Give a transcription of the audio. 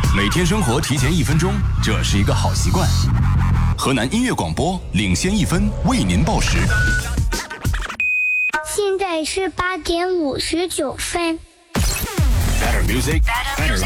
每天生活提前1分钟，这是一个好习惯。河南音乐广播领先1分，为您报时。 现在是8点59分。 Better music, better life.